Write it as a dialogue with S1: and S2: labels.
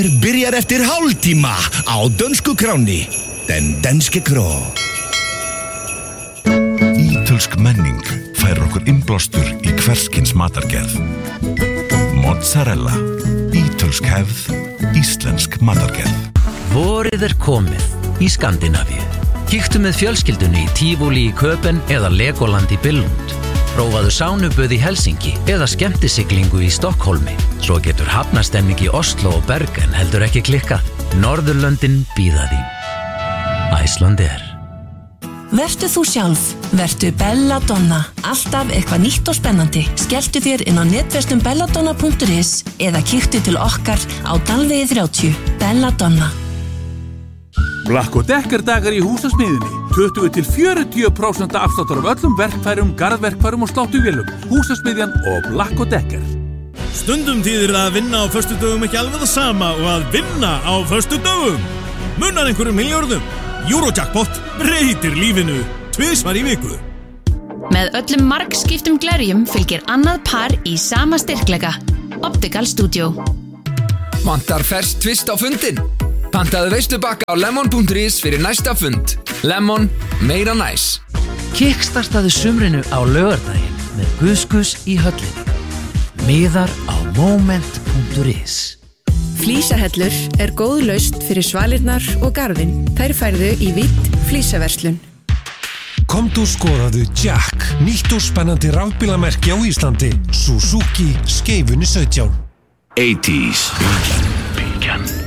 S1: Byrjar eftir hálftíma á dönsku kráni. Den danske kró.
S2: Ítölsk menning fær okkur innblástur í hverskins matargerð. Mozzarella. Ítölsk hefð. Íslensk matargerð.
S3: Vorið komið í Skandinavíu. Kíktu með fjölskyldunni í Tívolí í Köpen eða Legoland í Billund. Prófaðu sánuböð í Helsinki eða skemmtisiglingu í Stokkólmi. Svo getur hafnastemning í Oslo og Bergen heldur ekki klikkað. Norðurlöndin bíða þín. Icelandair.
S4: Vertu þú sjálf, vertu Belladonna. Alltaf eitthvað nýtt og spennandi. Skelltu þér inn á netverslun belladonna.is eða kíktu til okkar á Dalvegi 30. Belladonna.
S5: Black & Decker dagar í húsasmiðjunni. 20-40% afsláttur af öllum verkfærum, garðverkfærum og sláttuvélum. Húsasmiðjan og Black & Decker.
S6: Stundum þýðir það að vinna á föstudögum ekki alveg það sama og að vinna á föstudögum. Munar einhverjum milljörðum. Eurojackpot breytir lífinu 2 svar í viku.
S7: Með öllum margskiptum glerjum fylgir annað par í sama styrkleika. Optical Studio.
S8: Vantar ferskt tvist á fundin? Pantaðu veislubakka á lemon.is fyrir næsta fund. Lemon, meira næs.
S3: Kickstartaðu sumrinu á laugardaginn með Guskus í höllinni. Miðar á moment.is.
S9: Flísahellur góð lausn fyrir svalirnar og garðinn. Þær færðu í Vitt flísaverslun.
S10: Komdu og skoðaðu Jack, nýtt og spennandi rafbílamerki á Íslandi. Suzuki Skeifunni 17.
S2: 80s. Bylgjan.